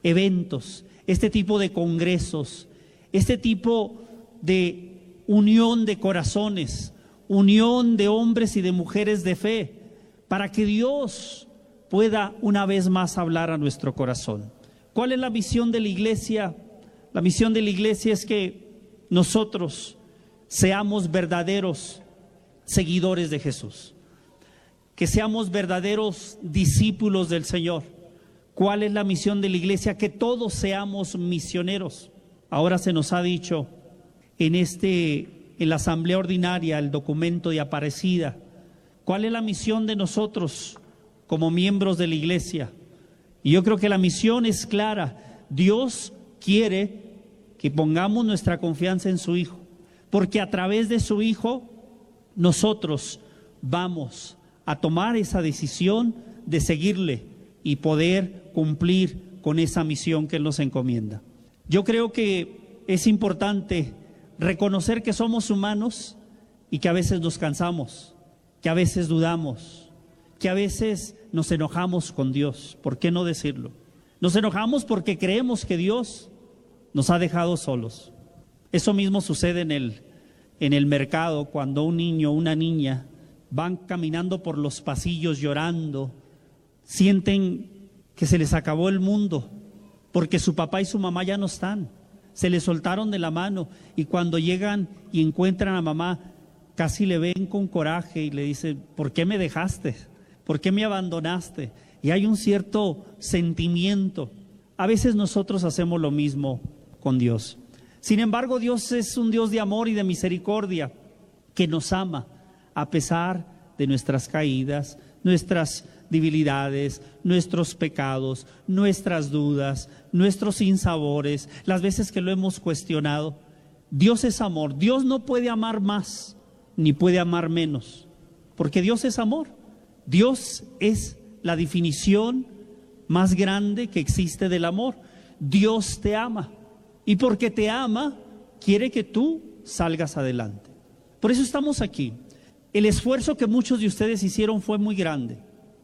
eventos, este tipo de congresos, este tipo de unión de corazones, unión de hombres y de mujeres de fe, para que Dios pueda una vez más hablar a nuestro corazón. ¿Cuál es la misión de la iglesia? La misión de la iglesia es que nosotros seamos verdaderos seguidores de Jesús, que seamos verdaderos discípulos del Señor. ¿Cuál es la misión de la iglesia? Que todos seamos misioneros. Ahora se nos ha dicho en la asamblea ordinaria, el documento de Aparecida, ¿cuál es la misión de nosotros como miembros de la iglesia? Y yo creo que la misión es clara. Dios quiere que pongamos nuestra confianza en su Hijo, porque a través de su Hijo nosotros vamos a tomar esa decisión de seguirle y poder cumplir con esa misión que Él nos encomienda. Yo creo que es importante reconocer que somos humanos y que a veces nos cansamos, que a veces dudamos, que a veces nos enojamos con Dios. ¿Por qué no decirlo? Nos enojamos porque creemos que Dios nos ha dejado solos. Eso mismo sucede en el mercado, cuando un niño o una niña van caminando por los pasillos llorando, sienten que se les acabó el mundo, porque su papá y su mamá ya no están, se les soltaron de la mano, y cuando llegan y encuentran a mamá, casi le ven con coraje y le dicen: ¿por qué me dejaste? ¿Por qué me abandonaste? Y hay un cierto sentimiento. A veces nosotros hacemos lo mismo con Dios. Sin embargo, Dios es un Dios de amor y de misericordia, que nos ama a pesar de nuestras caídas, nuestras debilidades, nuestros pecados, nuestras dudas, nuestros sinsabores, las veces que lo hemos cuestionado. Dios es amor. Dios no puede amar más ni puede amar menos, porque Dios es amor. Dios es la definición más grande que existe del amor. Dios te ama, y porque te ama quiere que tú salgas adelante. Por eso estamos aquí. El esfuerzo que muchos de ustedes hicieron fue muy grande.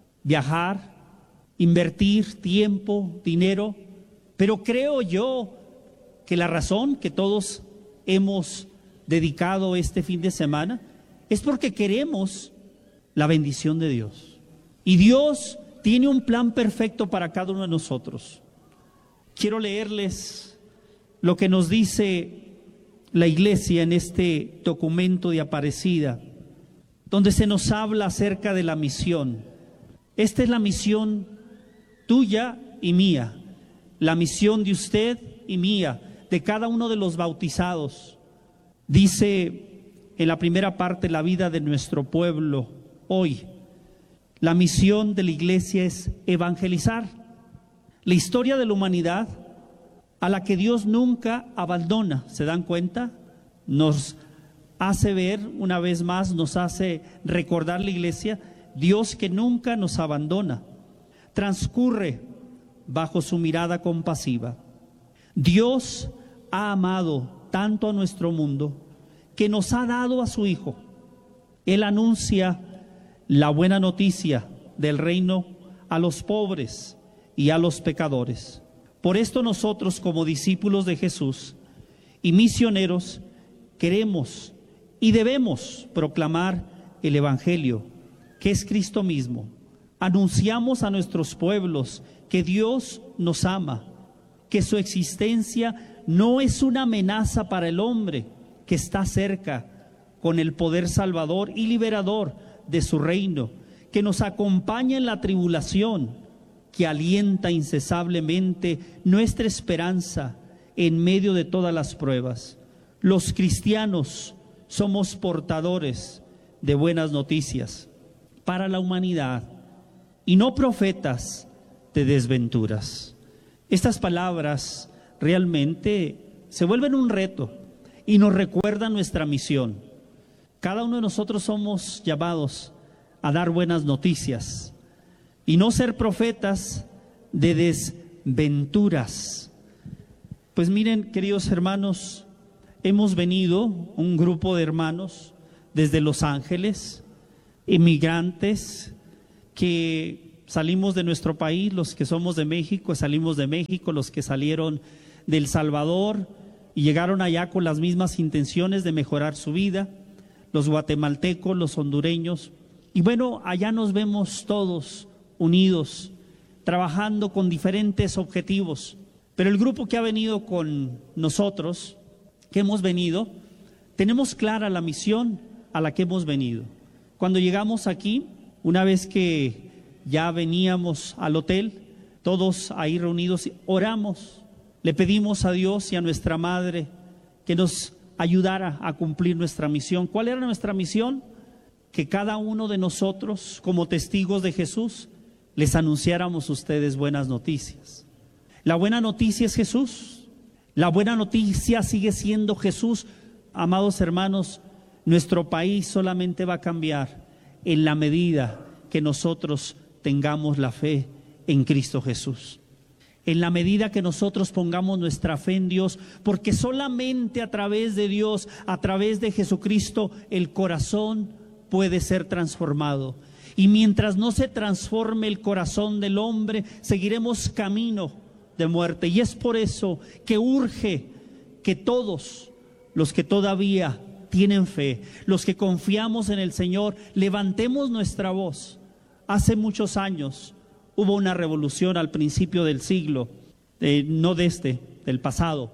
Viajar, invertir tiempo, dinero, pero creo yo que la razón que todos hemos dedicado este fin de semana es porque queremos la bendición de Dios. Y Dios tiene un plan perfecto para cada uno de nosotros. Quiero leerles lo que nos dice la iglesia en este documento de Aparecida, donde se nos habla acerca de la misión. Esta es la misión tuya y mía, la misión de usted y mía, de cada uno de los bautizados. Dice en la primera parte, la vida de nuestro pueblo hoy. La misión de la iglesia es evangelizar la historia de la humanidad, a la que Dios nunca abandona. ¿Se dan cuenta? Nos hace ver una vez más, nos hace recordar la iglesia, Dios que nunca nos abandona, transcurre bajo su mirada compasiva. Dios ha amado tanto a nuestro mundo que nos ha dado a su Hijo. Él anuncia la buena noticia del reino a los pobres y a los pecadores. Por esto nosotros, como discípulos de Jesús y misioneros, queremos y debemos proclamar el Evangelio, que es Cristo mismo. Anunciamos a nuestros pueblos que Dios nos ama, que su existencia no es una amenaza para el hombre, que está cerca con el poder salvador y liberador de su reino, que nos acompaña en la tribulación, que alienta incesablemente nuestra esperanza en medio de todas las pruebas. Los cristianos somos portadores de buenas noticias para la humanidad y no profetas de desventuras. Estas palabras realmente se vuelven un reto y nos recuerdan nuestra misión. Cada uno de nosotros somos llamados a dar buenas noticias y no ser profetas de desventuras. Pues miren, queridos hermanos, hemos venido un grupo de hermanos desde Los Ángeles, inmigrantes que Salimos de nuestro país, los que somos de México, salimos de México, los que salieron de El Salvador y llegaron allá con las mismas intenciones de mejorar su vida, los guatemaltecos, los hondureños. Y bueno, allá nos vemos todos unidos, trabajando con diferentes objetivos. Pero el grupo que ha venido con nosotros, que hemos venido, tenemos clara la misión a la que hemos venido. Cuando llegamos aquí, una vez que ya veníamos al hotel, todos ahí reunidos, oramos, le pedimos a Dios y a nuestra Madre que nos ayudara a cumplir nuestra misión. ¿Cuál era nuestra misión? Que cada uno de nosotros, como testigos de Jesús, les anunciáramos a ustedes buenas noticias. La buena noticia es Jesús. La buena noticia sigue siendo Jesús. Amados hermanos, nuestro país solamente va a cambiar en la medida que nosotros tengamos la fe en Cristo Jesús. En la medida que nosotros pongamos nuestra fe en Dios, porque solamente a través de Dios, a través de Jesucristo, el corazón puede ser transformado. Y mientras no se transforme el corazón del hombre, seguiremos camino de muerte. Y es por eso que urge que todos los que todavía tienen fe, los que confiamos en el Señor, levantemos nuestra voz. Hace muchos años hubo una revolución al principio del siglo, no de este, del pasado.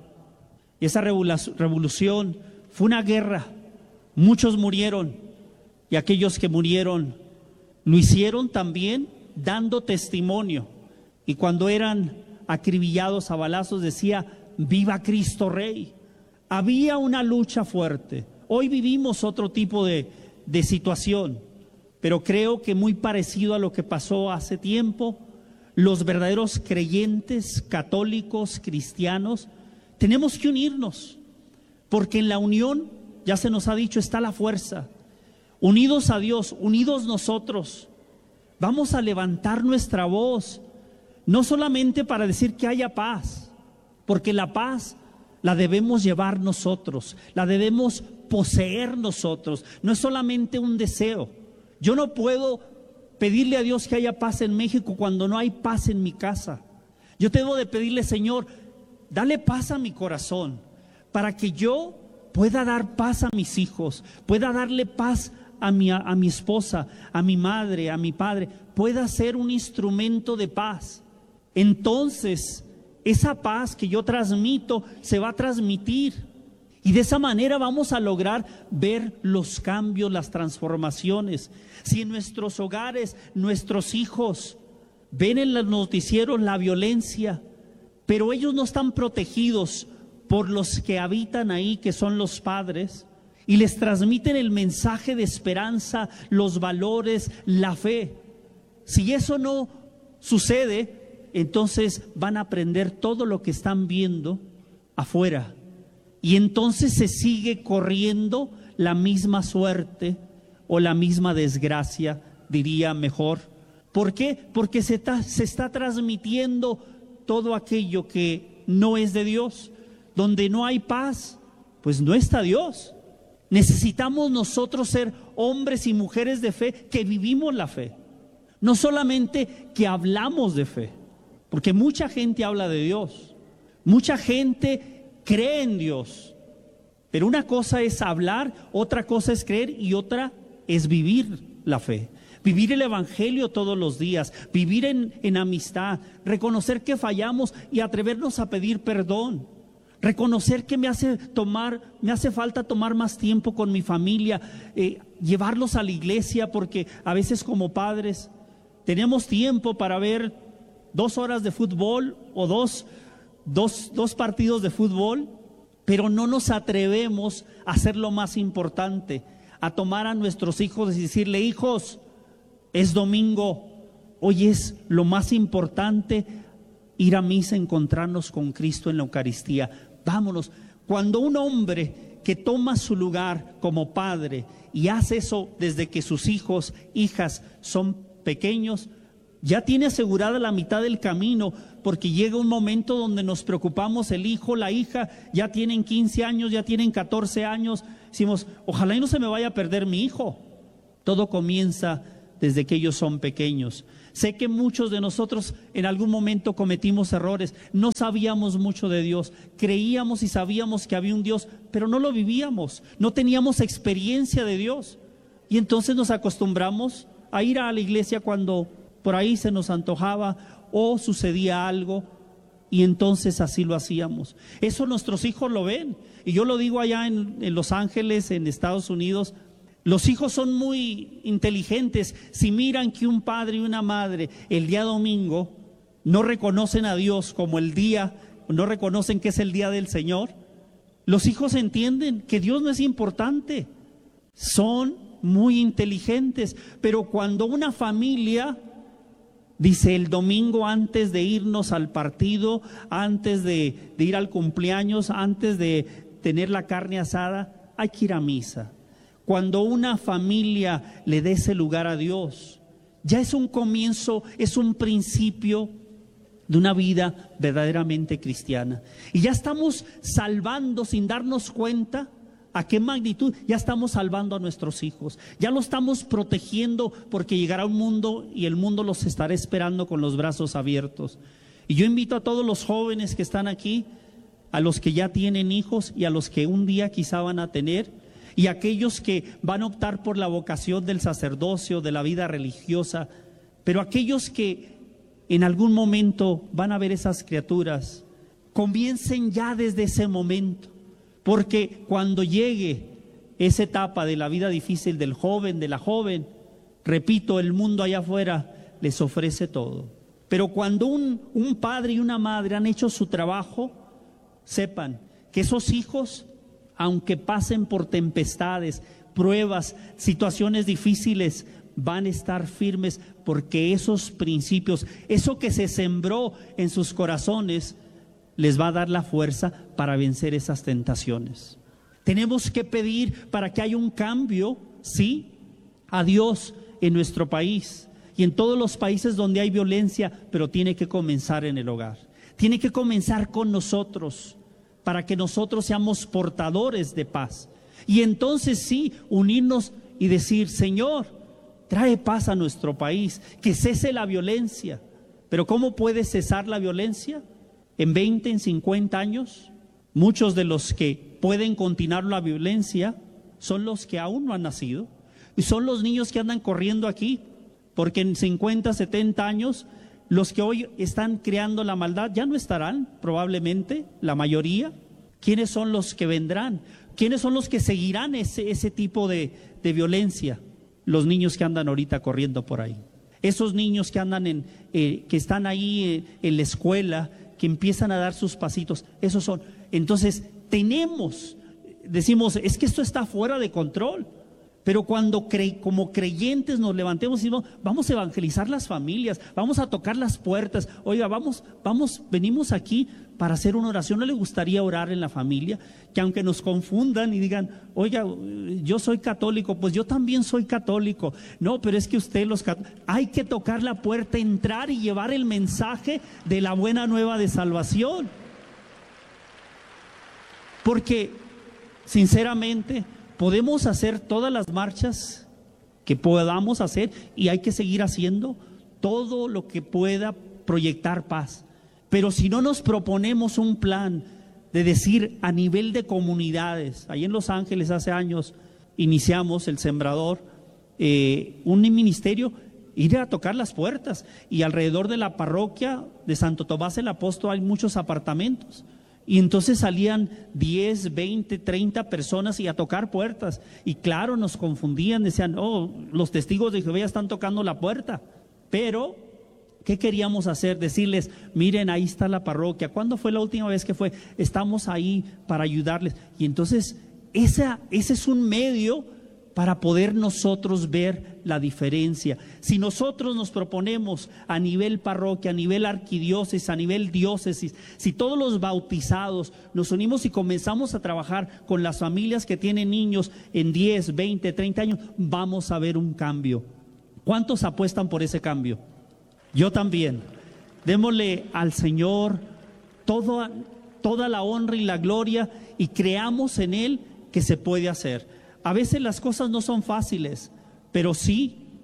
Y esa revolución fue una guerra. Muchos murieron y aquellos que murieron lo hicieron también dando testimonio. Y cuando eran acribillados a balazos decía: ¡viva Cristo Rey! Había una lucha fuerte. Hoy vivimos otro tipo de situación, pero creo que muy parecido a lo que pasó hace tiempo. Los verdaderos creyentes, católicos, cristianos, tenemos que unirnos, porque en la unión, ya se nos ha dicho, está la fuerza. Unidos a Dios, unidos nosotros, vamos a levantar nuestra voz, no solamente para decir que haya paz, porque la paz la debemos llevar nosotros, la debemos poseer nosotros, no es solamente un deseo. Yo no puedo pedirle a Dios que haya paz en México cuando no hay paz en mi casa. Yo debo de pedirle: Señor, dale paz a mi corazón, para que yo pueda dar paz a mis hijos, pueda darle paz a mi esposa, a mi madre, a mi padre, pueda ser un instrumento de paz. Entonces, esa paz que yo transmito se va a transmitir. Y de esa manera vamos a lograr ver los cambios, las transformaciones. Si en nuestros hogares, nuestros hijos ven en los noticieros la violencia, pero ellos no están protegidos por los que habitan ahí, que son los padres, y les transmiten el mensaje de esperanza, los valores, la fe. Si eso no sucede, entonces van a aprender todo lo que están viendo afuera. Y entonces se sigue corriendo la misma suerte o la misma desgracia, diría mejor. ¿Por qué? Porque se está transmitiendo todo aquello que no es de Dios. Donde no hay paz, pues no está Dios. Necesitamos nosotros ser hombres y mujeres de fe que vivimos la fe. No solamente que hablamos de fe, porque mucha gente habla de Dios, mucha gente cree en Dios, pero una cosa es hablar, otra cosa es creer y otra es vivir la fe. Vivir el evangelio todos los días, vivir en amistad, reconocer que fallamos y atrevernos a pedir perdón. Reconocer que me hace falta tomar más tiempo con mi familia, llevarlos a la iglesia, porque a veces como padres tenemos tiempo para ver 2 horas de fútbol o dos partidos de fútbol, pero no nos atrevemos a hacer lo más importante, a tomar a nuestros hijos y decirle: hijos, es domingo, hoy es lo más importante, ir a misa, encontrarnos con Cristo en la Eucaristía. Vámonos. Cuando un hombre que toma su lugar como padre y hace eso desde que sus hijos, hijas son pequeños, ya tiene asegurada la mitad del camino, porque llega un momento donde nos preocupamos, el hijo, la hija, ya tienen 15 años, ya tienen 14 años, decimos: ojalá y no se me vaya a perder mi hijo. Todo comienza desde que ellos son pequeños. Sé que muchos de nosotros en algún momento cometimos errores, no sabíamos mucho de Dios, creíamos y sabíamos que había un Dios, pero no lo vivíamos, no teníamos experiencia de Dios. Y entonces nos acostumbramos a ir a la iglesia cuando por ahí se nos antojaba o sucedía algo, y entonces así lo hacíamos. Eso nuestros hijos lo ven, y yo lo digo allá en Los Ángeles, en Estados Unidos. Los hijos son muy inteligentes. Si miran que un padre y una madre el día domingo no reconocen a Dios como el día, no reconocen que es el día del Señor, los hijos entienden que Dios no es importante. Son muy inteligentes. Pero cuando una familia dice el domingo antes de irnos al partido, antes de ir al cumpleaños, antes de tener la carne asada, hay que ir a misa. Cuando una familia le dé ese lugar a Dios, ya es un comienzo, es un principio de una vida verdaderamente cristiana. Y ya estamos salvando sin darnos cuenta a qué magnitud, ya estamos salvando a nuestros hijos. Ya los estamos protegiendo porque llegará un mundo y el mundo los estará esperando con los brazos abiertos. Y yo invito a todos los jóvenes que están aquí, a los que ya tienen hijos y a los que un día quizá van a tener, y aquellos que van a optar por la vocación del sacerdocio, de la vida religiosa, pero aquellos que en algún momento van a ver esas criaturas, comiencen ya desde ese momento, porque cuando llegue esa etapa de la vida difícil del joven, de la joven, repito, el mundo allá afuera les ofrece todo. Pero cuando un padre y una madre han hecho su trabajo, sepan que esos hijos, aunque pasen por tempestades, pruebas, situaciones difíciles, van a estar firmes, porque esos principios, eso que se sembró en sus corazones, les va a dar la fuerza para vencer esas tentaciones. Tenemos que pedir para que haya un cambio, sí, a Dios en nuestro país y en todos los países donde hay violencia, pero tiene que comenzar en el hogar. Tiene que comenzar con nosotros, para que nosotros seamos portadores de paz. Y entonces sí, unirnos y decir: Señor, trae paz a nuestro país, que cese la violencia. Pero ¿cómo puede cesar la violencia? En 20, en 50 años, muchos de los que pueden continuar la violencia son los que aún no han nacido. Y son los niños que andan corriendo aquí, porque en 50, 70 años, los que hoy están creando la maldad ya no estarán, probablemente, la mayoría. ¿Quiénes son los que vendrán? ¿Quiénes son los que seguirán ese tipo de violencia? Los niños que andan ahorita corriendo por ahí. Esos niños que andan que están ahí en la escuela, que empiezan a dar sus pasitos, esos son. Entonces decimos, es que esto está fuera de control. Pero cuando como creyentes nos levantemos y decimos: vamos a evangelizar las familias, vamos a tocar las puertas, oiga, venimos aquí para hacer una oración. ¿No le gustaría orar en la familia? Que aunque nos confundan y digan: oiga, yo soy católico, pues yo también soy católico. No, pero es que hay que tocar la puerta, entrar y llevar el mensaje de la buena nueva de salvación. Porque, sinceramente, podemos hacer todas las marchas que podamos hacer, y hay que seguir haciendo todo lo que pueda proyectar paz. Pero si no nos proponemos un plan de decir a nivel de comunidades, ahí en Los Ángeles hace años iniciamos el Sembrador, un ministerio, ir a tocar las puertas, y alrededor de la parroquia de Santo Tomás el Apóstol hay muchos apartamentos. Y entonces salían 10, 20, 30 personas y a tocar puertas. Y claro, nos confundían, decían: oh, los testigos de Jehová ya están tocando la puerta. Pero, ¿qué queríamos hacer? Decirles: miren, ahí está la parroquia. ¿Cuándo fue la última vez que fue? Estamos ahí para ayudarles. Y entonces, ese es un medio para poder nosotros ver la diferencia. Si nosotros nos proponemos a nivel parroquia, a nivel arquidiócesis, a nivel diócesis, si todos los bautizados nos unimos y comenzamos a trabajar con las familias que tienen niños en 10, 20, 30 años, vamos a ver un cambio. ¿Cuántos apuestan por ese cambio? Yo también. Démosle al Señor toda la honra y la gloria, y creamos en Él que se puede hacer. A veces las cosas no son fáciles, pero sí,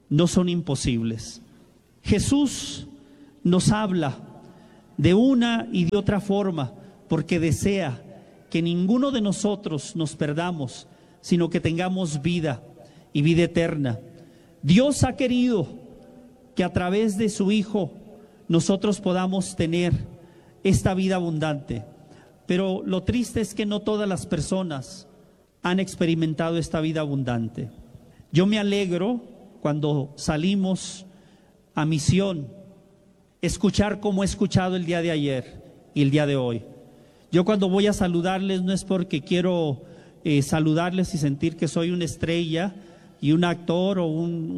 no son imposibles. Jesús nos habla de una y de otra forma porque desea que ninguno de nosotros nos perdamos, sino que tengamos vida y vida eterna. Dios ha querido que a través de su Hijo nosotros podamos tener esta vida abundante. Pero lo triste es que no todas las personas han experimentado esta vida abundante. Yo me alegro cuando salimos a misión, escuchar como he escuchado el día de ayer y el día de hoy. Yo cuando voy a saludarles no es porque quiero saludarles y sentir que soy una estrella y un actor o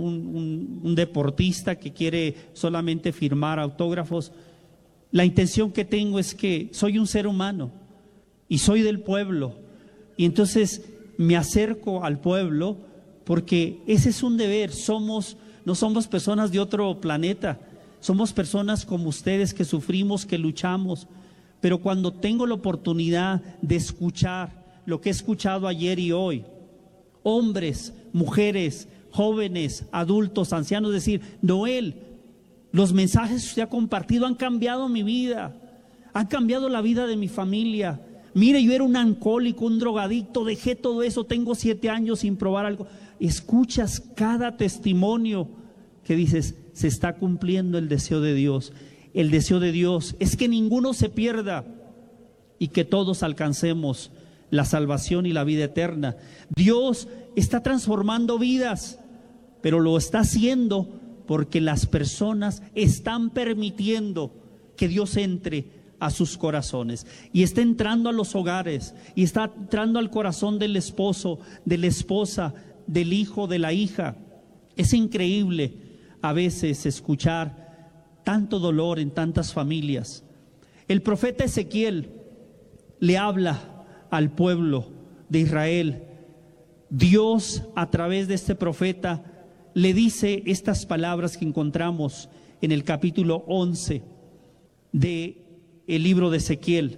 un deportista que quiere solamente firmar autógrafos. La intención que tengo es que soy un ser humano y soy del pueblo, y entonces me acerco al pueblo porque ese es un deber. No somos personas de otro planeta, somos personas como ustedes que sufrimos, que luchamos, pero cuando tengo la oportunidad de escuchar lo que he escuchado ayer y hoy, hombres, mujeres, jóvenes, adultos, ancianos, decir: Noel, los mensajes que usted ha compartido han cambiado mi vida, han cambiado la vida de mi familia. Mire, yo era un alcohólico, un drogadicto, dejé todo eso, tengo 7 años sin probar algo. Escuchas cada testimonio que dices: se está cumpliendo el deseo de Dios. El deseo de Dios es que ninguno se pierda y que todos alcancemos la salvación y la vida eterna. Dios está transformando vidas, pero lo está haciendo porque las personas están permitiendo que Dios entre a sus corazones, y está entrando a los hogares, y está entrando al corazón del esposo, de la esposa, del hijo, de la hija. Es increíble a veces escuchar tanto dolor en tantas familias. El profeta Ezequiel le habla al pueblo de Israel. Dios, a través de este profeta, le dice estas palabras que encontramos en el capítulo 11 de el libro de Ezequiel.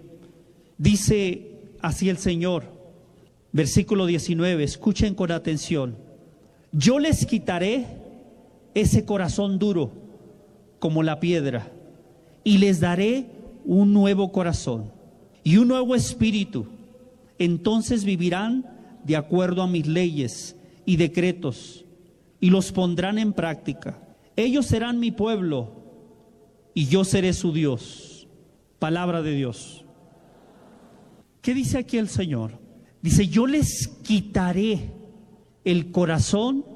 Dice así el Señor, versículo 19, escuchen con atención: yo les quitaré ese corazón duro como la piedra, y les daré un nuevo corazón y un nuevo espíritu. Entonces vivirán de acuerdo a mis leyes y decretos, y los pondrán en práctica. Ellos serán mi pueblo y yo seré su Dios. Palabra de Dios. ¿Qué dice aquí el Señor? Dice: yo les quitaré el corazón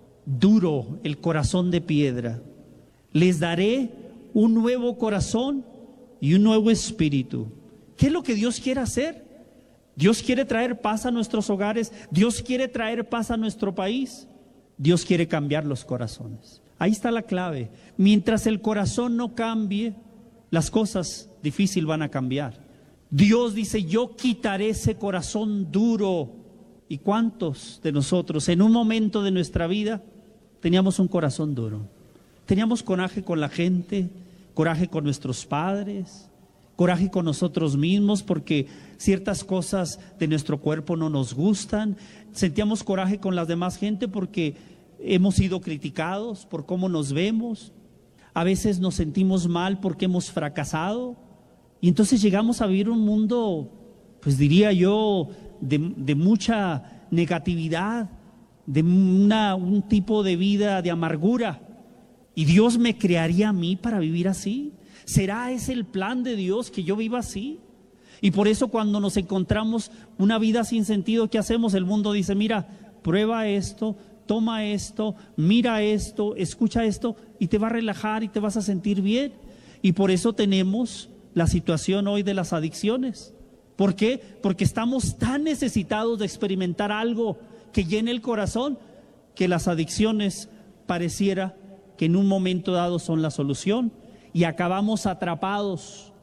duro, el corazón de piedra. Les daré un nuevo corazón y un nuevo espíritu. ¿Qué es lo que Dios quiere hacer? Dios quiere traer paz a nuestros hogares. Dios quiere traer paz a nuestro país. Dios quiere cambiar los corazones. Ahí está la clave. Mientras el corazón no cambie, las cosas difíciles van a cambiar. Dios dice: yo quitaré ese corazón duro. ¿Y cuántos de nosotros en un momento de nuestra vida teníamos un corazón duro? Teníamos coraje con la gente, coraje con nuestros padres, coraje con nosotros mismos porque ciertas cosas de nuestro cuerpo no nos gustan. Sentíamos coraje con las demás gente porque hemos sido criticados por cómo nos vemos. A veces nos sentimos mal porque hemos fracasado. Y entonces llegamos a vivir un mundo, pues diría yo, de mucha negatividad, de un tipo de vida de amargura. ¿Y Dios me crearía a mí para vivir así? ¿Será ese el plan de Dios, que yo viva así? Y por eso cuando nos encontramos una vida sin sentido, ¿qué hacemos? El mundo dice: mira, prueba esto, toma esto, mira esto, escucha esto, y te va a relajar y te vas a sentir bien. Y por eso tenemos la situación hoy de las adicciones. ¿Por qué? Porque estamos tan necesitados de experimentar algo que llene el corazón, que las adicciones pareciera que en un momento dado son la solución, y acabamos atrapados.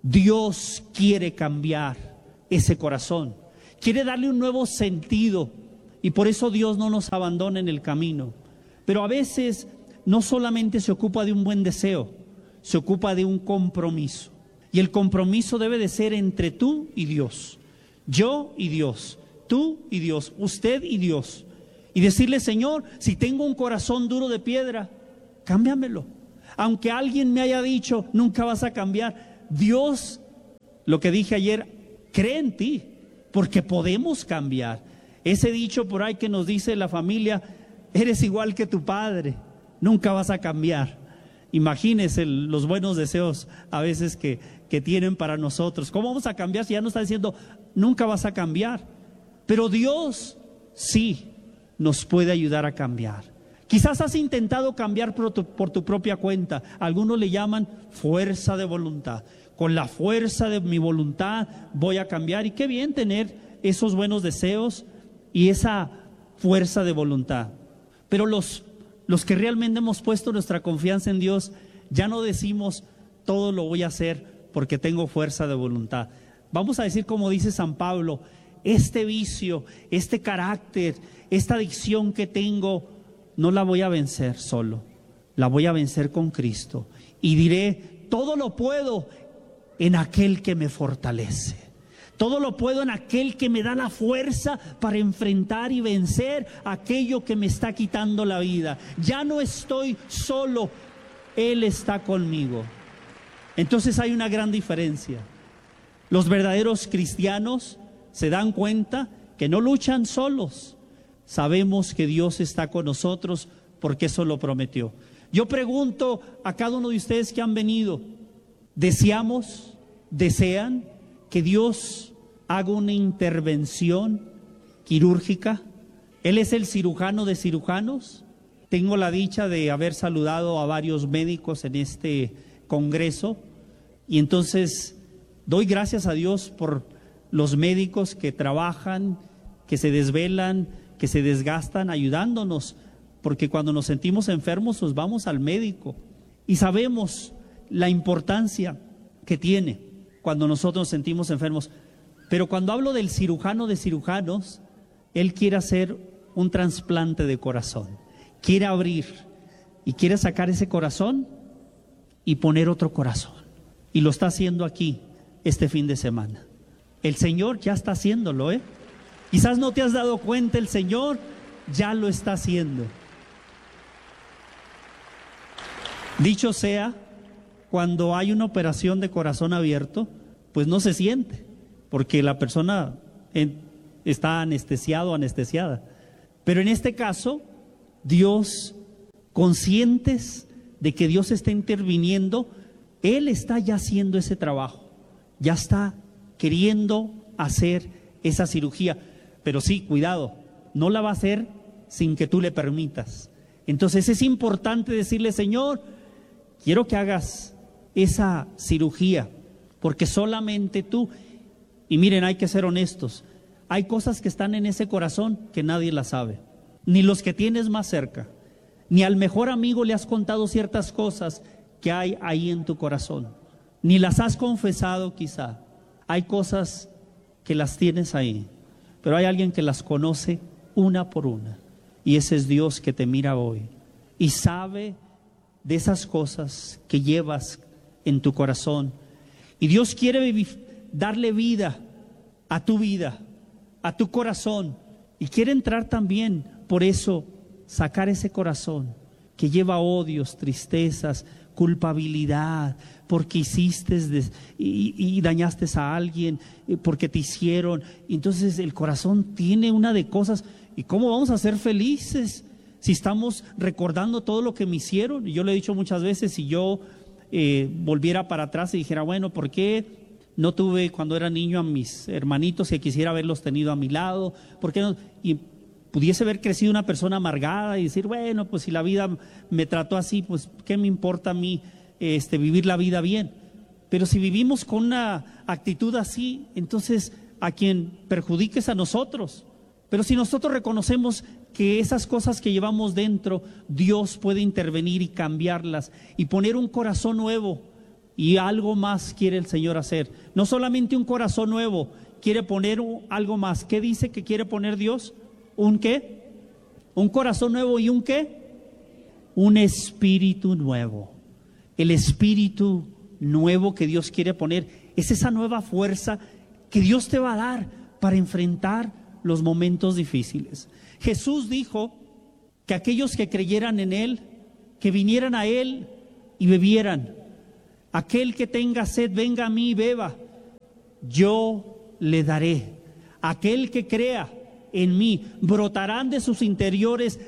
Dios quiere cambiar ese corazón, quiere darle un nuevo sentido, y por eso Dios no nos abandona en el camino. Pero a veces no solamente se ocupa de un buen deseo, se ocupa de un compromiso. Y el compromiso debe de ser entre tú y Dios, yo y Dios, tú y Dios, usted y Dios. y decirle: Señor, si tengo un corazón duro de piedra, cámbiamelo. Aunque alguien me haya dicho: nunca vas a cambiar, Dios, lo que dije ayer, cree en ti, porque podemos cambiar. Ese dicho por ahí que nos dice la familia: eres igual que tu padre, nunca vas a cambiar. Imagínense los buenos deseos a veces que tienen para nosotros. ¿Cómo vamos a cambiar si ya nos está diciendo nunca vas a cambiar? Pero Dios sí nos puede ayudar a cambiar. Quizás has intentado cambiar por tu propia cuenta. Algunos le llaman fuerza de voluntad. Con la fuerza de mi voluntad voy a cambiar. Y qué bien tener esos buenos deseos y esa fuerza de voluntad. Pero los que realmente hemos puesto nuestra confianza en Dios, ya no decimos todo lo voy a hacer porque tengo fuerza de voluntad. Vamos a decir, como dice San Pablo: este vicio, este carácter, esta adicción que tengo, no la voy a vencer solo, la voy a vencer con Cristo. Y diré: todo lo puedo en aquel que me fortalece. Todo lo puedo en aquel que me da la fuerza para enfrentar y vencer aquello que me está quitando la vida. Ya no estoy solo, Él está conmigo. Entonces hay una gran diferencia. Los verdaderos cristianos se dan cuenta que no luchan solos. Sabemos que Dios está con nosotros porque eso lo prometió. Yo pregunto a cada uno de ustedes que han venido: ¿desean que Dios haga una intervención quirúrgica? Él es el cirujano de cirujanos. Tengo la dicha de haber saludado a varios médicos en este congreso, y entonces doy gracias a Dios por los médicos que trabajan, que se desvelan, que se desgastan ayudándonos, porque cuando nos sentimos enfermos pues vamos al médico y sabemos la importancia que tiene cuando nosotros nos sentimos enfermos. Pero cuando hablo del cirujano de cirujanos, él quiere hacer un trasplante de corazón, quiere abrir y quiere sacar ese corazón y poner otro corazón, y lo está haciendo aquí este fin de semana. El Señor ya está haciéndolo, quizás no te has dado cuenta, el Señor ya lo está haciendo. Dicho sea, cuando hay una operación de corazón abierto, pues no se siente, porque la persona está anestesiado o anestesiada. Pero en este caso, Dios, conscientes de que Dios está interviniendo, Él está ya haciendo ese trabajo, ya está queriendo hacer esa cirugía. Pero sí, cuidado, no la va a hacer sin que tú le permitas. Entonces es importante decirle: Señor, quiero que hagas esa cirugía, porque solamente tú. Y miren, hay que ser honestos, hay cosas que están en ese corazón que nadie las sabe, ni los que tienes más cerca, ni al mejor amigo le has contado ciertas cosas que hay ahí en tu corazón, ni las has confesado quizá. Hay cosas que las tienes ahí, pero hay alguien que las conoce una por una, y ese es Dios, que te mira hoy y sabe de esas cosas que llevas en tu corazón. Y Dios quiere darle vida, a tu corazón, y quiere entrar también, por eso, sacar ese corazón que lleva odios, tristezas, culpabilidad, porque hiciste y dañaste a alguien, porque te hicieron. Entonces el corazón tiene una de cosas. ¿Y cómo vamos a ser felices si estamos recordando todo lo que me hicieron? Y yo le he dicho muchas veces, si yo volviera para atrás y dijera: bueno, ¿por qué no tuve cuando era niño a mis hermanitos que quisiera haberlos tenido a mi lado? ¿Por qué no? Y pudiese haber crecido una persona amargada y decir: bueno, pues si la vida me trató así, pues ¿qué me importa a mí vivir la vida bien? Pero si vivimos con una actitud así, entonces a quien perjudiques a nosotros. Pero si nosotros reconocemos que esas cosas que llevamos dentro, Dios puede intervenir y cambiarlas y poner un corazón nuevo. Y algo más quiere el Señor hacer. No solamente un corazón nuevo, quiere poner algo más. ¿Qué dice que quiere poner Dios? ¿Un qué? Un corazón nuevo. ¿Y un qué? Un espíritu nuevo. El espíritu nuevo que Dios quiere poner es esa nueva fuerza que Dios te va a dar para enfrentar los momentos difíciles. Jesús dijo que aquellos que creyeran en Él, que vinieran a Él y bebieran. Aquel que tenga sed, venga a mí y beba. Yo le daré. Aquel que crea en mí, brotarán de sus interiores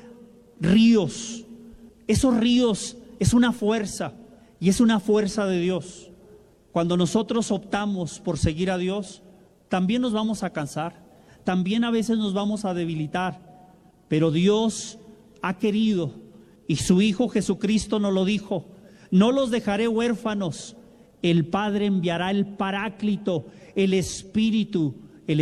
ríos. Esos ríos es una fuerza, y es una fuerza de Dios. Cuando nosotros optamos por seguir a Dios, también nos vamos a cansar, también a veces nos vamos a debilitar, pero Dios ha querido, y su Hijo Jesucristo nos lo dijo: no los dejaré huérfanos, el Padre enviará el Paráclito, el Espíritu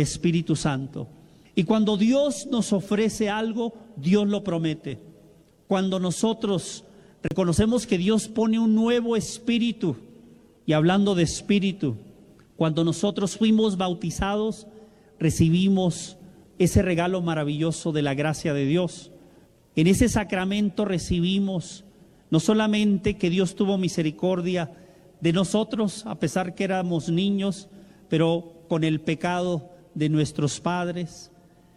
Santo. Y cuando Dios nos ofrece algo, Dios lo promete. Cuando nosotros reconocemos que Dios pone un nuevo espíritu, y hablando de espíritu, cuando nosotros fuimos bautizados, recibimos ese regalo maravilloso de la gracia de Dios. En ese sacramento recibimos no solamente que Dios tuvo misericordia de nosotros, a pesar que éramos niños, pero con el pecado de nuestros padres.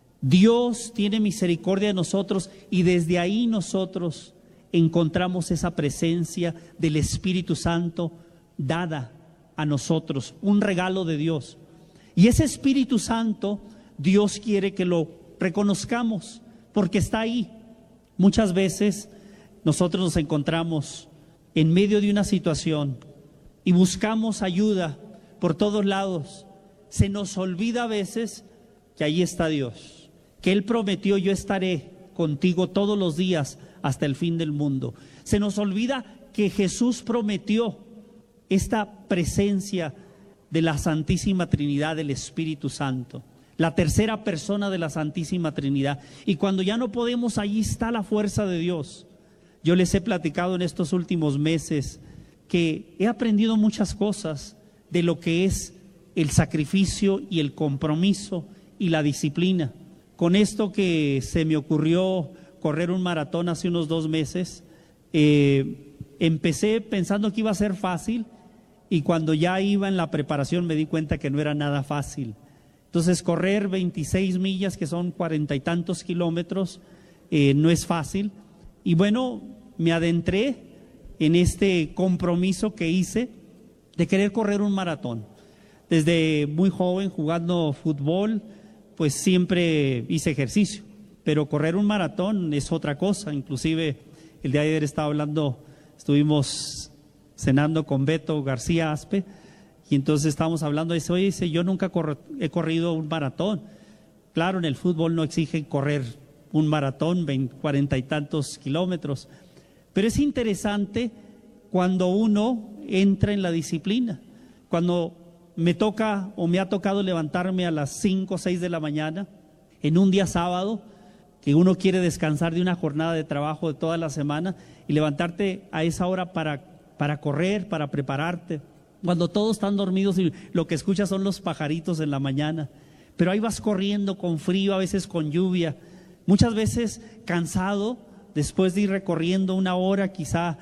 Dios tiene misericordia de nosotros, y desde ahí nosotros encontramos esa presencia del Espíritu Santo dada a nosotros, un regalo de Dios. Y ese Espíritu Santo, Dios quiere que lo reconozcamos, porque está ahí. Muchas veces nosotros nos encontramos en medio de una situación y buscamos ayuda por todos lados. Se nos olvida a veces que ahí está Dios, que Él prometió: yo estaré contigo todos los días hasta el fin del mundo. Se nos olvida que Jesús prometió esta presencia de la Santísima Trinidad, del Espíritu Santo, la tercera persona de la Santísima Trinidad. Y cuando ya no podemos, allí está la fuerza de Dios. Yo les he platicado en estos últimos meses que he aprendido muchas cosas de lo que es el sacrificio y el compromiso y la disciplina. Con esto que se me ocurrió correr un maratón hace unos 2 meses, empecé pensando que iba a ser fácil, y cuando ya iba en la preparación me di cuenta que no era nada fácil. Entonces, correr 26 millas, que son 40 y tantos kilómetros, no es fácil. Y bueno, me adentré en este compromiso que hice de querer correr un maratón. Desde muy joven, jugando fútbol, pues siempre hice ejercicio, pero correr un maratón es otra cosa. Inclusive el día de ayer estuvimos cenando con Beto García Aspe, y entonces estábamos hablando de eso. Oye, dice, yo nunca he corrido un maratón. Claro, en el fútbol no exigen correr un maratón, 40 y tantos kilómetros, pero es interesante cuando uno entra en la disciplina. Cuando me toca o me ha tocado levantarme a las 5 o 6 de la mañana en un día sábado, que uno quiere descansar de una jornada de trabajo de toda la semana, y levantarte a esa hora para correr, para prepararte, cuando todos están dormidos y lo que escuchas son los pajaritos en la mañana, pero ahí vas corriendo con frío, a veces con lluvia, muchas veces cansado, después de ir recorriendo 1 hora quizá,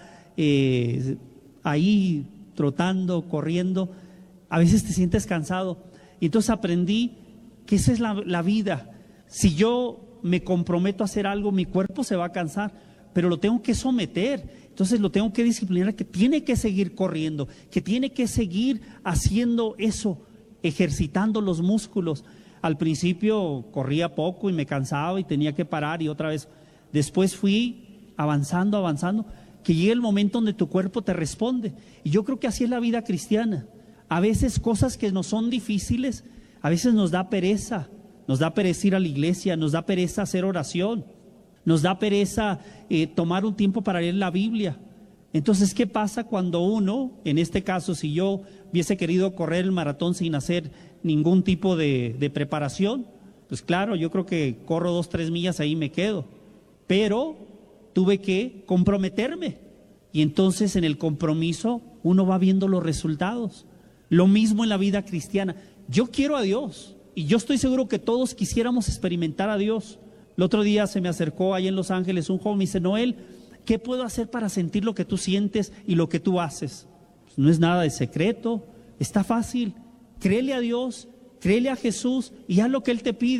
ahí trotando, corriendo, a veces te sientes cansado. Y entonces aprendí que esa es la vida. Si yo me comprometo a hacer algo, mi cuerpo se va a cansar, pero lo tengo que someter. Entonces lo tengo que disciplinar, que tiene que seguir corriendo, que tiene que seguir haciendo eso, ejercitando los músculos. Al principio corría poco y me cansaba y tenía que parar y otra vez. Después fui avanzando, que llega el momento donde tu cuerpo te responde. Y yo creo que así es la vida cristiana. A veces cosas que nos son difíciles, a veces nos da pereza ir a la iglesia, nos da pereza hacer oración, nos da pereza tomar un tiempo para leer la Biblia. Entonces, ¿qué pasa cuando uno, en este caso, si yo hubiese querido correr el maratón sin hacer ningún tipo de preparación? Pues claro, yo creo que corro 2 o 3 millas, ahí me quedo. Pero tuve que comprometerme. Y entonces en el compromiso uno va viendo los resultados. Lo mismo en la vida cristiana. Yo quiero a Dios y yo estoy seguro que todos quisiéramos experimentar a Dios. El otro día se me acercó ahí en Los Ángeles un joven y me dice: Noel, ¿qué puedo hacer para sentir lo que tú sientes y lo que tú haces? Pues no es nada de secreto, está fácil. Créele a Dios, créele a Jesús y haz lo que Él te pide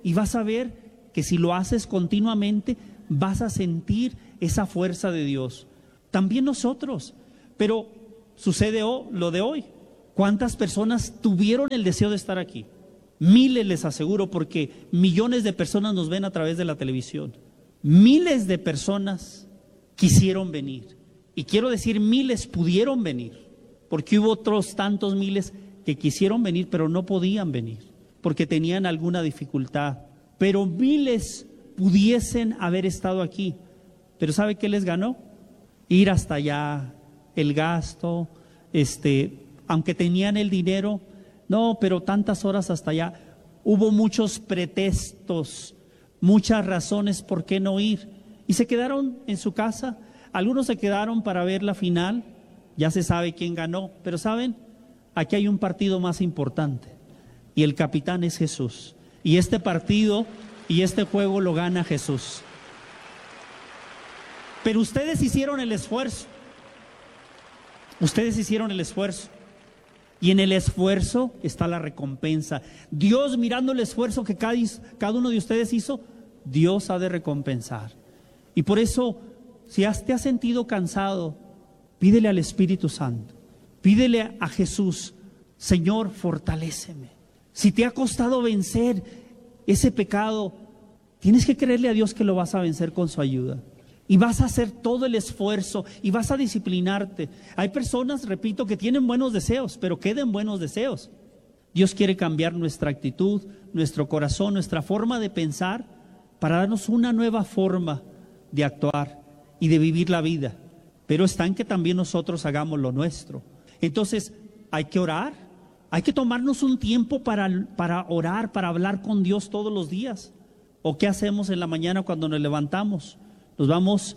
y vas a ver que si lo haces continuamente, vas a sentir esa fuerza de Dios. También nosotros, pero sucede lo de hoy. ¿Cuántas personas tuvieron el deseo de estar aquí? Miles, les aseguro, porque millones de personas nos ven a través de la televisión. Miles de personas quisieron venir. Y quiero decir, miles pudieron venir, porque hubo otros tantos miles que quisieron venir, pero no podían venir, porque tenían alguna dificultad. Pero miles pudiesen haber estado aquí. Pero ¿sabe qué les ganó? Ir hasta allá, el gasto, aunque tenían el dinero, no, pero tantas horas hasta allá. Hubo muchos pretextos, muchas razones por qué no ir. Y se quedaron en su casa. Algunos se quedaron para ver la final. Ya se sabe quién ganó. Pero ¿saben? Aquí hay un partido más importante. Y el capitán es Jesús. Y este partido y este juego lo gana Jesús. Pero ustedes hicieron el esfuerzo. Ustedes hicieron el esfuerzo. Y en el esfuerzo está la recompensa. Dios, mirando el esfuerzo que cada uno de ustedes hizo, Dios ha de recompensar. Y por eso, si te has sentido cansado, pídele al Espíritu Santo. Pídele a Jesús: Señor, fortaléceme. Si te ha costado vencer ese pecado, tienes que creerle a Dios que lo vas a vencer con su ayuda. Y vas a hacer todo el esfuerzo y vas a disciplinarte. Hay personas, repito, que tienen buenos deseos, pero queden buenos deseos. Dios quiere cambiar nuestra actitud, nuestro corazón, nuestra forma de pensar, para darnos una nueva forma de actuar y de vivir la vida. Pero está en que también nosotros hagamos lo nuestro. Entonces, hay que orar, hay que tomarnos un tiempo para orar, para hablar con Dios todos los días. ¿O qué hacemos en la mañana cuando nos levantamos? Nos vamos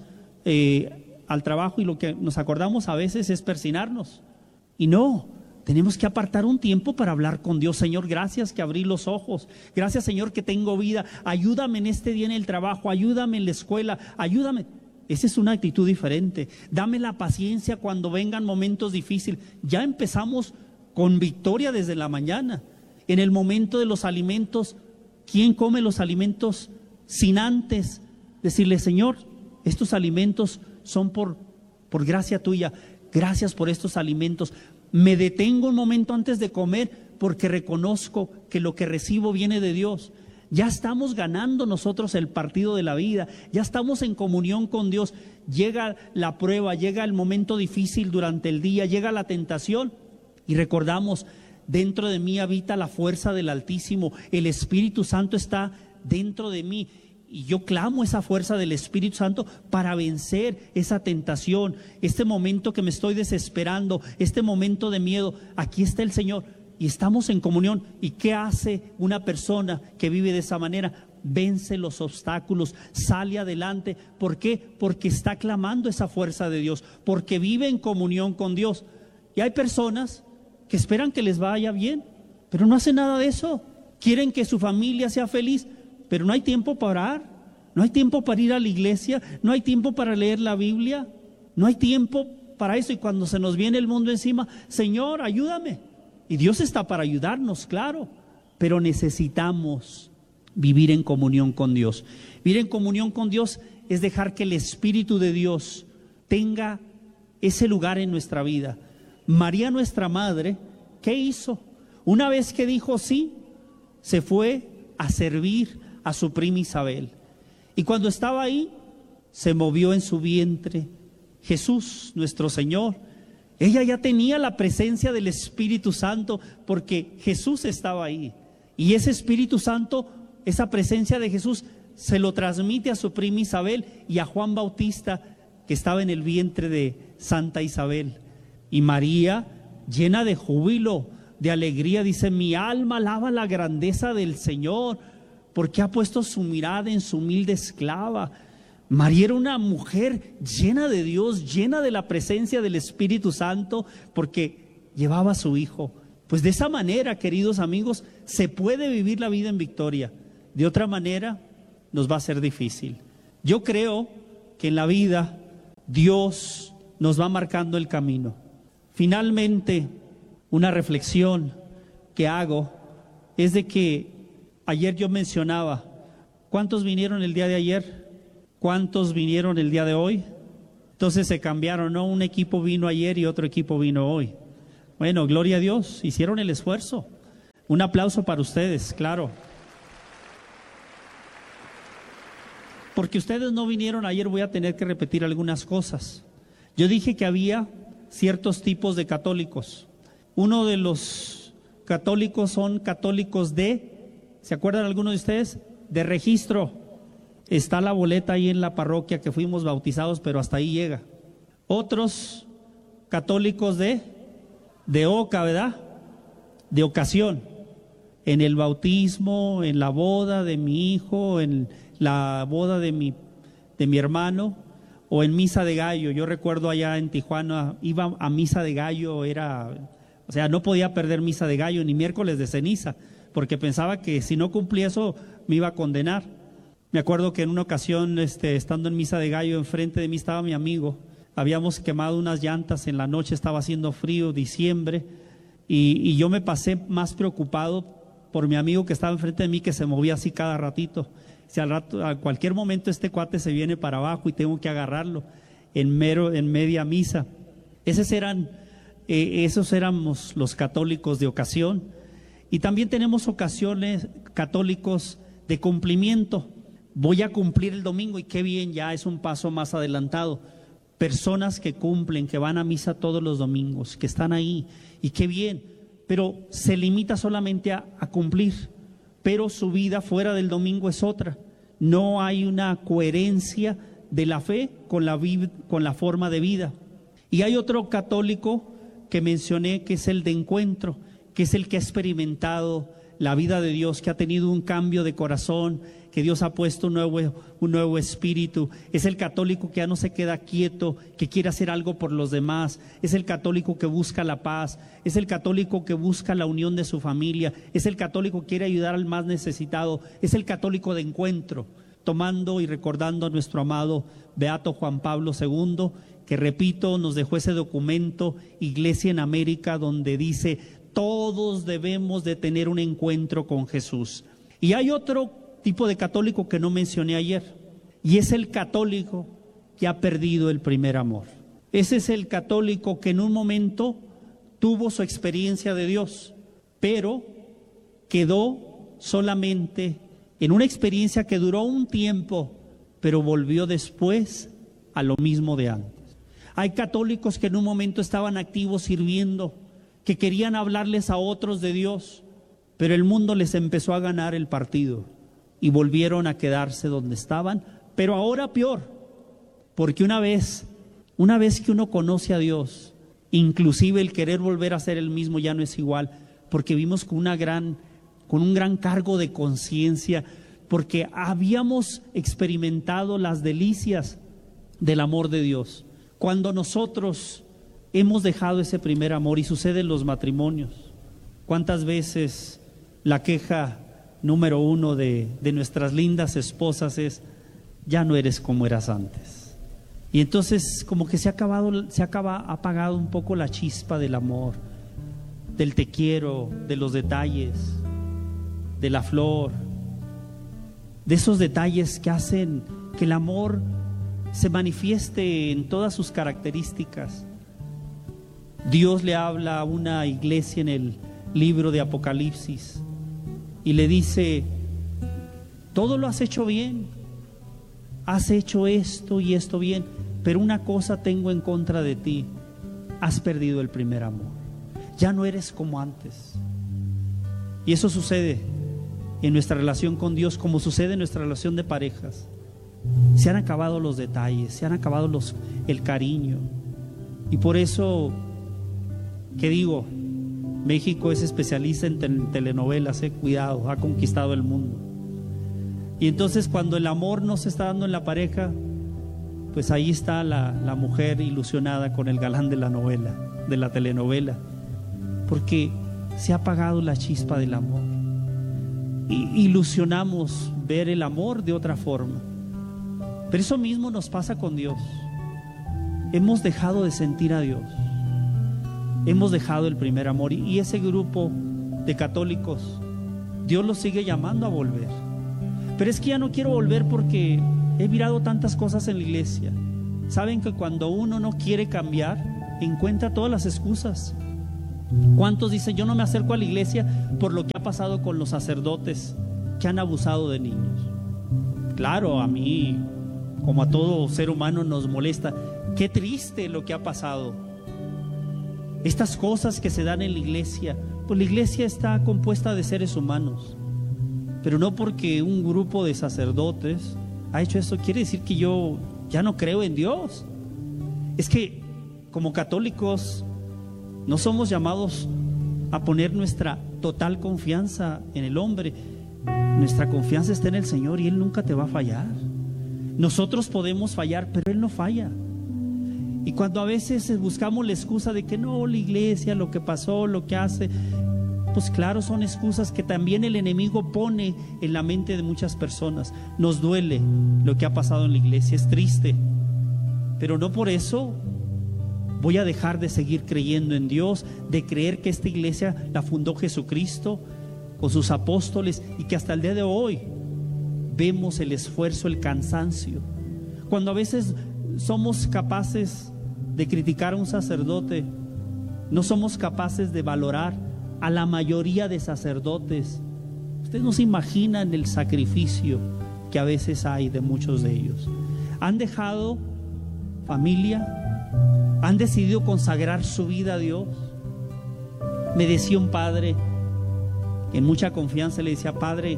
al trabajo y lo que nos acordamos a veces es persinarnos. Y no, tenemos que apartar un tiempo para hablar con Dios. Señor, gracias que abrí los ojos. Gracias, Señor, que tengo vida. Ayúdame en este día en el trabajo, ayúdame en la escuela, ayúdame. Esa es una actitud diferente. Dame la paciencia cuando vengan momentos difíciles. Ya empezamos con victoria desde la mañana. En el momento de los alimentos, ¿quién come los alimentos sin antes decirle: Señor, estos alimentos son por gracia tuya, gracias por estos alimentos? Me detengo un momento antes de comer porque reconozco que lo que recibo viene de Dios. Ya estamos ganando nosotros el partido de la vida, ya estamos en comunión con Dios. Llega la prueba, llega el momento difícil durante el día, llega la tentación y recordamos: dentro de mí habita la fuerza del Altísimo, el Espíritu Santo está dentro de mí. Y yo clamo esa fuerza del Espíritu Santo para vencer esa tentación, este momento que me estoy desesperando, este momento de miedo. Aquí está el Señor y estamos en comunión. ¿Y qué hace una persona que vive de esa manera? Vence los obstáculos, sale adelante. ¿Por qué? Porque está clamando esa fuerza de Dios, porque vive en comunión con Dios. Y hay personas que esperan que les vaya bien, pero no hacen nada de eso. Quieren que su familia sea feliz, pero no hay tiempo para orar, no hay tiempo para ir a la iglesia, no hay tiempo para leer la Biblia, no hay tiempo para eso. Y cuando se nos viene el mundo encima: Señor, ayúdame. Y Dios está para ayudarnos, claro, pero necesitamos vivir en comunión con Dios. Vivir en comunión con Dios es dejar que el Espíritu de Dios tenga ese lugar en nuestra vida. María, nuestra madre, ¿qué hizo? Una vez que dijo sí, se fue a servir a su prima Isabel. Y cuando estaba ahí, se movió en su vientre Jesús, nuestro Señor. Ella ya tenía la presencia del Espíritu Santo porque Jesús estaba ahí. Y ese Espíritu Santo, esa presencia de Jesús, se lo transmite a su prima Isabel y a Juan Bautista, que estaba en el vientre de Santa Isabel. Y María, llena de júbilo, de alegría, dice: mi alma alaba la grandeza del Señor, porque ha puesto su mirada en su humilde esclava. María era una mujer llena de Dios, llena de la presencia del Espíritu Santo, porque llevaba a su hijo. Pues de esa manera, queridos amigos, se puede vivir la vida en victoria. De otra manera, nos va a ser difícil. Yo creo que en la vida Dios nos va marcando el camino. Finalmente, una reflexión que hago es de que Ayer yo mencionaba, ¿cuántos vinieron el día de ayer? ¿Cuántos vinieron el día de hoy? Entonces se cambiaron, ¿no? Un equipo vino ayer y otro equipo vino hoy. Bueno, gloria a Dios, hicieron el esfuerzo. Un aplauso para ustedes, claro. Porque ustedes no vinieron ayer, voy a tener que repetir algunas cosas. Yo dije que había ciertos tipos de católicos. Uno de los católicos son católicos ¿se acuerdan algunos de ustedes? De registro. Está la boleta ahí en la parroquia que fuimos bautizados, pero hasta ahí llega. Otros católicos de oca, ¿verdad? De ocasión. En el bautismo, en la boda de mi hijo, en la boda de mi hermano, o en misa de gallo. Yo recuerdo allá en Tijuana, iba a misa de gallo, o sea, no podía perder misa de gallo ni miércoles de ceniza, porque pensaba que si no cumplía eso me iba a condenar. Me acuerdo que en una ocasión, estando en misa de gallo, enfrente de mí estaba mi amigo. Habíamos quemado unas llantas en la noche, estaba haciendo frío, diciembre, y yo me pasé más preocupado por mi amigo que estaba enfrente de mí, que se movía así cada ratito. Si al rato, a cualquier momento este cuate se viene para abajo y tengo que agarrarlo en media misa. Esos éramos los católicos de ocasión. Y también tenemos ocasiones católicos de cumplimiento. Voy a cumplir el domingo y qué bien, ya es un paso más adelantado. Personas que cumplen, que van a misa todos los domingos, que están ahí y qué bien, pero se limita solamente a cumplir. Pero su vida fuera del domingo es otra. No hay una coherencia de la fe con la forma de vida. Y hay otro católico que mencioné, que es el de encuentro, que es el que ha experimentado la vida de Dios, que ha tenido un cambio de corazón, que Dios ha puesto un nuevo espíritu. Es el católico que ya no se queda quieto, que quiere hacer algo por los demás. Es el católico que busca la paz. Es el católico que busca la unión de su familia. Es el católico que quiere ayudar al más necesitado. Es el católico de encuentro, tomando y recordando a nuestro amado Beato Juan Pablo II, que repito, nos dejó ese documento, Iglesia en América, donde dice: todos debemos de tener un encuentro con Jesús. Y hay otro tipo de católico que no mencioné ayer, y es el católico que ha perdido el primer amor. Ese es el católico que en un momento tuvo su experiencia de Dios, pero quedó solamente en una experiencia que duró un tiempo, pero volvió después a lo mismo de antes. Hay católicos que en un momento estaban activos sirviendo, que querían hablarles a otros de Dios, pero el mundo les empezó a ganar el partido y volvieron a quedarse donde estaban, pero ahora peor, porque una vez que uno conoce a Dios, inclusive el querer volver a ser el mismo ya no es igual, porque vimos con un gran cargo de conciencia, porque habíamos experimentado las delicias del amor de Dios. Cuando nosotros hemos dejado ese primer amor, y sucede en los matrimonios, ¿cuántas veces la queja número uno de nuestras lindas esposas es: ya no eres como eras antes? Y entonces como que se ha apagado un poco la chispa del amor, del te quiero, de los detalles, de la flor, de esos detalles que hacen que el amor se manifieste en todas sus características. Dios le habla a una iglesia en el libro de Apocalipsis y le dice: todo lo has hecho bien, has hecho esto y esto bien, pero una cosa tengo en contra de ti: has perdido el primer amor, ya no eres como antes. Y eso sucede en nuestra relación con Dios, como sucede en nuestra relación de parejas. Se han acabado los detalles, se han acabado el cariño. Y por eso, ¿qué digo? México es especialista en telenovelas, cuidado, ha conquistado el mundo. Y entonces cuando el amor no se está dando en la pareja, pues ahí está la mujer ilusionada con el galán de la novela, de la telenovela, porque se ha apagado la chispa del amor. Y ilusionamos ver el amor de otra forma. Pero eso mismo nos pasa con Dios. Hemos dejado de sentir a Dios. Hemos dejado el primer amor. Y ese grupo de católicos, Dios los sigue llamando a volver. Pero es que ya no quiero volver porque he mirado tantas cosas en la iglesia. Saben que cuando uno no quiere cambiar, encuentra todas las excusas. ¿Cuántos dicen: yo no me acerco a la iglesia por lo que ha pasado con los sacerdotes que han abusado de niños? Claro, a mí, como a todo ser humano, nos molesta. Qué triste lo que ha pasado. Estas cosas que se dan en la iglesia, pues la iglesia está compuesta de seres humanos, pero no porque un grupo de sacerdotes ha hecho eso quiere decir que yo ya no creo en Dios. Es que como católicos no somos llamados a poner nuestra total confianza en el hombre. Nuestra confianza está en el Señor y Él nunca te va a fallar. Nosotros podemos fallar, pero Él no falla. Y cuando a veces buscamos la excusa de que no, la iglesia, lo que pasó, lo que hace, pues claro, son excusas que también el enemigo pone en la mente de muchas personas. Nos duele lo que ha pasado en la iglesia, es triste, pero no por eso voy a dejar de seguir creyendo en Dios, de creer que esta iglesia la fundó Jesucristo con sus apóstoles y que hasta el día de hoy vemos el esfuerzo, el cansancio. Cuando a veces somos capaces de criticar a un sacerdote, no somos capaces de valorar a la mayoría de sacerdotes. Ustedes no se imaginan el sacrificio que a veces hay de muchos de ellos. Han dejado familia, han decidido consagrar su vida a Dios. Me decía un padre, en mucha confianza, le decía: padre,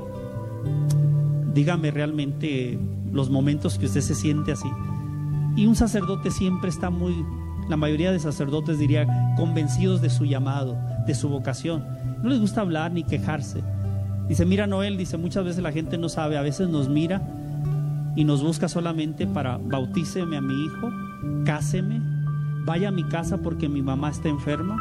dígame realmente los momentos que usted se siente así. Y un sacerdote siempre está la mayoría de sacerdotes, diría, convencidos de su llamado, de su vocación. No les gusta hablar ni quejarse. Dice: mira, Noel, dice, muchas veces la gente no sabe, a veces nos mira y nos busca solamente para: bautíceme a mi hijo, cáseme, vaya a mi casa porque mi mamá está enferma.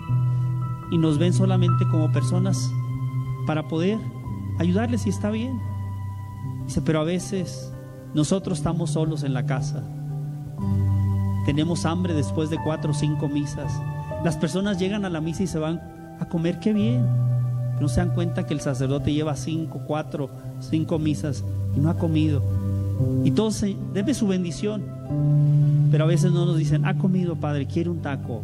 Y nos ven solamente como personas para poder ayudarles, y está bien. Dice: pero a veces nosotros estamos solos en la casa, tenemos hambre después de 4 o 5 misas. Las personas llegan a la misa y se van a comer, qué bien, pero no se dan cuenta que el sacerdote lleva 4 o 5 misas y no ha comido, y todo se debe su bendición. Pero a veces no nos dicen: ha comido, padre, quiere un taco.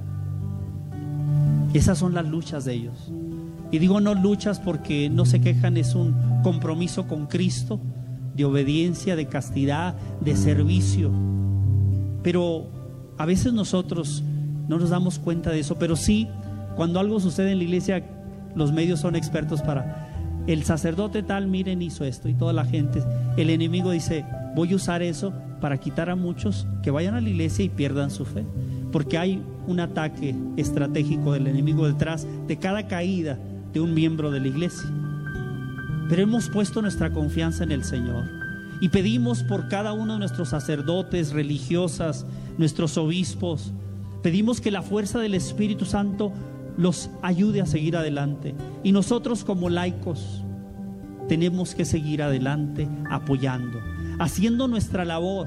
Esas son las luchas de ellos. Y digo no luchas porque no se quejan, es un compromiso con Cristo, de obediencia, de castidad, de servicio. Pero a veces nosotros no nos damos cuenta de eso. Pero sí, cuando algo sucede en la iglesia, los medios son expertos para: el sacerdote tal, miren, hizo esto, y toda la gente, el enemigo dice: voy a usar eso para quitar a muchos que vayan a la iglesia y pierdan su fe, porque hay un ataque estratégico del enemigo detrás de cada caída de un miembro de la iglesia. Pero hemos puesto nuestra confianza en el Señor y pedimos por cada uno de nuestros sacerdotes, religiosas, nuestros obispos. Pedimos que la fuerza del Espíritu Santo los ayude a seguir adelante, y nosotros como laicos tenemos que seguir adelante apoyando, haciendo nuestra labor.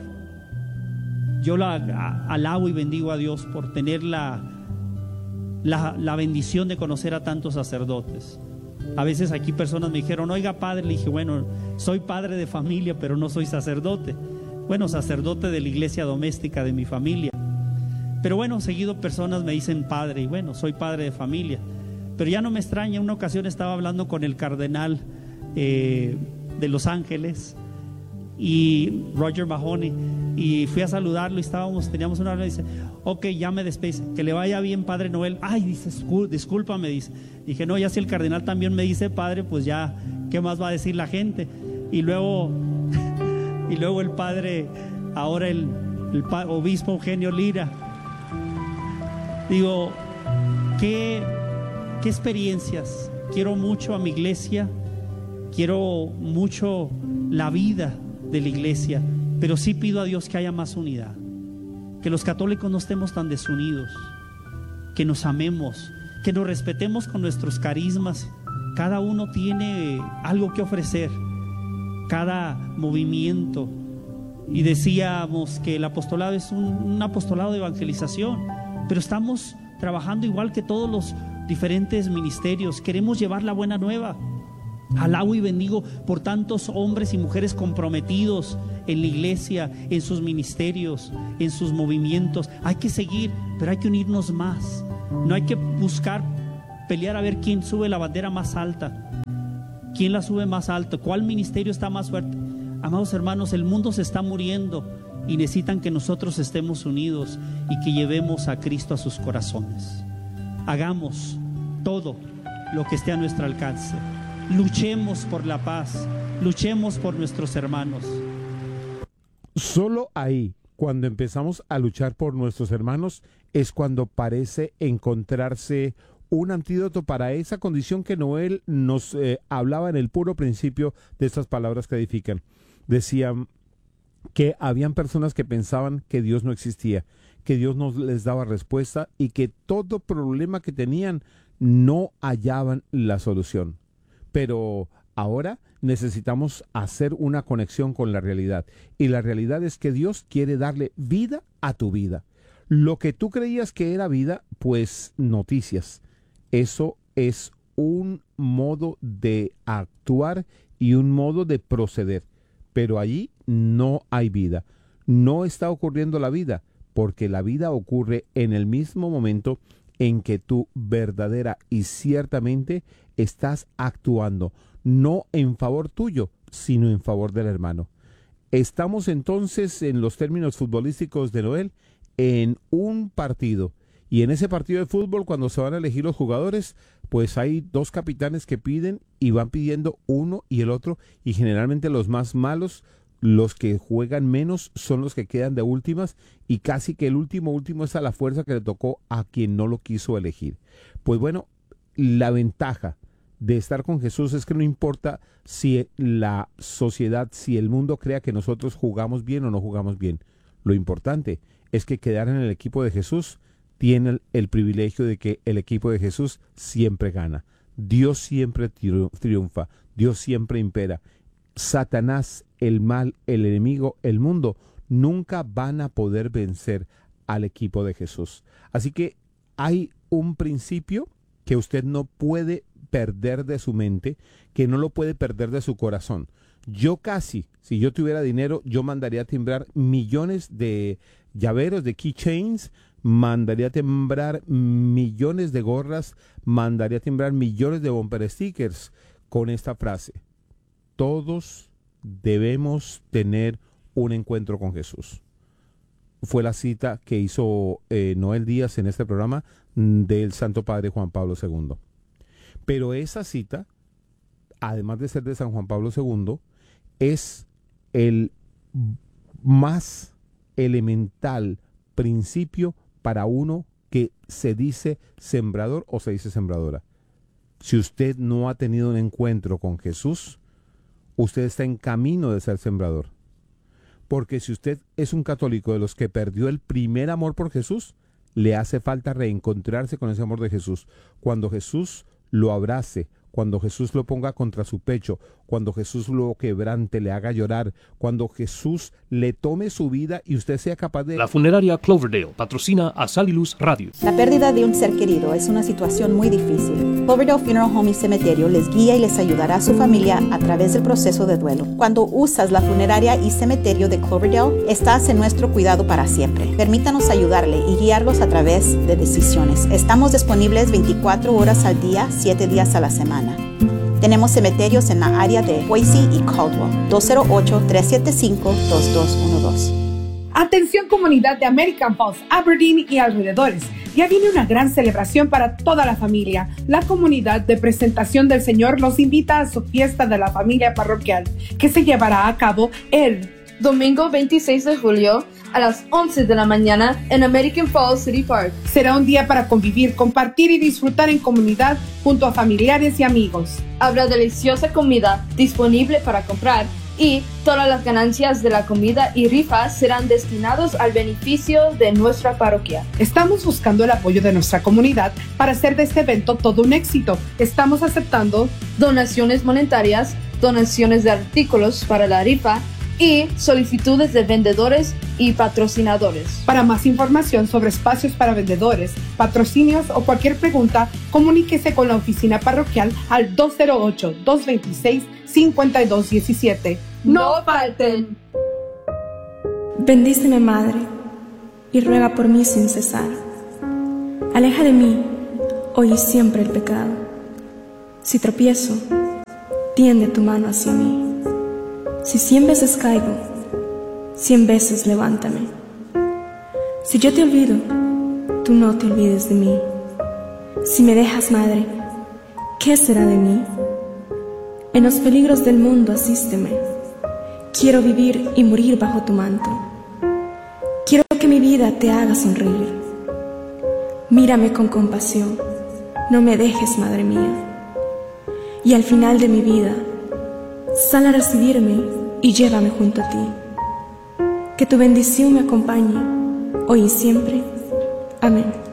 Yo alabo y bendigo a Dios por tener la bendición de conocer a tantos sacerdotes. A veces aquí personas me dijeron: oiga, padre, le dije: bueno, soy padre de familia, pero no soy sacerdote. Bueno, sacerdote de la iglesia doméstica de mi familia. Pero bueno, seguido personas me dicen padre, y bueno, soy padre de familia. Pero ya no me extraña, una ocasión estaba hablando con el cardenal de Los Ángeles, y Roger Mahoney, y fui a saludarlo y teníamos una hora, y dice: ok, ya me despido, que le vaya bien, padre Noel. Ay, dice, discúlpame, dice. Dije: no, ya si el cardenal también me dice padre, pues ya, ¿qué más va a decir la gente? Y luego el padre, ahora el obispo Eugenio Lira. Digo, qué experiencias. Quiero mucho a mi iglesia, quiero mucho la vida de la iglesia, pero sí pido a Dios que haya más unidad, que los católicos no estemos tan desunidos, que nos amemos, que nos respetemos con nuestros carismas. Cada uno tiene algo que ofrecer, cada movimiento. Y decíamos que el apostolado es un apostolado de evangelización, pero estamos trabajando igual que todos los diferentes ministerios. Queremos llevar la buena nueva. Alabo y bendigo por tantos hombres y mujeres comprometidos en la iglesia, en sus ministerios, en sus movimientos. Hay que seguir, pero hay que unirnos más. No hay que buscar pelear a ver quién sube la bandera más alta, quién la sube más alto, cuál ministerio está más fuerte. Amados hermanos, el mundo se está muriendo y necesitan que nosotros estemos unidos y que llevemos a Cristo a sus corazones. Hagamos todo lo que esté a nuestro alcance. Luchemos por la paz, luchemos por nuestros hermanos. Solo ahí, cuando empezamos a luchar por nuestros hermanos, es cuando parece encontrarse un antídoto para esa condición que Noel nos hablaba en el puro principio de estas palabras que edifican. Decían que habían personas que pensaban que Dios no existía, que Dios no les daba respuesta y que todo problema que tenían no hallaban la solución. Pero ahora necesitamos hacer una conexión con la realidad. Y la realidad es que Dios quiere darle vida a tu vida. Lo que tú creías que era vida, pues noticias. Eso es un modo de actuar y un modo de proceder. Pero allí no hay vida. No está ocurriendo la vida, porque la vida ocurre en el mismo momento en que tú verdadera y ciertamente estás actuando, no en favor tuyo, sino en favor del hermano. Estamos entonces, en los términos futbolísticos de Noel, en un partido. Y en ese partido de fútbol, cuando se van a elegir los jugadores, pues hay dos capitanes que piden y van pidiendo uno y el otro. Y generalmente los más malos, los que juegan menos, son los que quedan de últimas. Y casi que el último es a la fuerza que le tocó a quien no lo quiso elegir. Pues bueno, la ventaja de estar con Jesús es que no importa si la sociedad, si el mundo crea que nosotros jugamos bien o no jugamos bien. Lo importante es que quedar en el equipo de Jesús tiene el privilegio de que el equipo de Jesús siempre gana. Dios siempre triunfa. Dios siempre impera. Satanás, el mal, el enemigo, el mundo, nunca van a poder vencer al equipo de Jesús. Así que hay un principio que usted no puede perder de su mente, que no lo puede perder de su corazón. Yo casi, si yo tuviera dinero, yo mandaría a timbrar millones de llaveros, de keychains, mandaría a timbrar millones de gorras, mandaría a timbrar millones de bumper stickers con esta frase: todos debemos tener un encuentro con Jesús. Fue la cita que hizo Noel Díaz en este programa del Santo Padre Juan Pablo II. Pero esa cita, además de ser de San Juan Pablo II, es el más elemental principio para uno que se dice sembrador o se dice sembradora. Si usted no ha tenido un encuentro con Jesús, usted está en camino de ser sembrador. Porque si usted es un católico de los que perdió el primer amor por Jesús, le hace falta reencontrarse con ese amor de Jesús. Cuando Jesús lo abrace, cuando Jesús lo ponga contra su pecho, cuando Jesús lo quebrante, le haga llorar, cuando Jesús le tome su vida y usted sea capaz de... La funeraria Cloverdale patrocina a Sal y Luz Radio. La pérdida de un ser querido es una situación muy difícil. Cloverdale Funeral Home y Cementerio les guía y les ayudará a su familia a través del proceso de duelo. Cuando usas la funeraria y cementerio de Cloverdale, estás en nuestro cuidado para siempre. Permítanos ayudarle y guiarlos a través de decisiones. Estamos disponibles 24 horas al día, 7 días a la semana. Tenemos cementerios en la área de Boise y Caldwell. 208-375-2212. Atención comunidad de American Falls, Aberdeen y alrededores. Ya viene una gran celebración para toda la familia. La comunidad de Presentación del Señor los invita a su fiesta de la familia parroquial, que se llevará a cabo el domingo 26 de julio a las 11 de la mañana en American Falls City Park. Será un día para convivir, compartir y disfrutar en comunidad junto a familiares y amigos. Habrá deliciosa comida disponible para comprar y todas las ganancias de la comida y rifas serán destinados al beneficio de nuestra parroquia. Estamos buscando el apoyo de nuestra comunidad para hacer de este evento todo un éxito. Estamos aceptando donaciones monetarias, donaciones de artículos para la rifa y solicitudes de vendedores y patrocinadores. Para más información sobre espacios para vendedores, patrocinios o cualquier pregunta, comuníquese con la oficina parroquial al 208-226-5217. ¡No falten! Bendíceme, Madre, y ruega por mí sin cesar. Aleja de mí, hoy y siempre, el pecado. Si tropiezo, tiende tu mano hacia mí. Si 100 veces caigo, 100 veces levántame. Si yo te olvido, tú no te olvides de mí. Si me dejas, Madre, ¿qué será de mí? En los peligros del mundo asísteme. Quiero vivir y morir bajo tu manto. Quiero que mi vida te haga sonreír. Mírame con compasión, no me dejes, Madre mía. Y al final de mi vida, sal a recibirme y llévame junto a ti. Que tu bendición me acompañe, hoy y siempre. Amén.